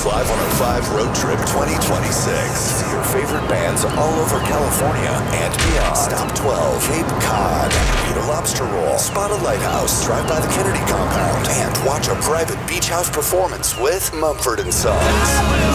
5 Road Trip 2026. See your favorite bands all over California and beyond. Stop 12, Cape Cod. Eat a lobster roll. Spot a lighthouse. Drive by the Kennedy compound. And watch a private beach house performance with Mumford & Sons.